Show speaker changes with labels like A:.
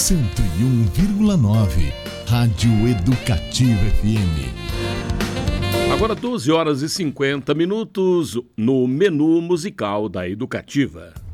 A: 101,9. Rádio Educativa FM.
B: Agora 12 horas e 50 minutos no menu musical da Educativa.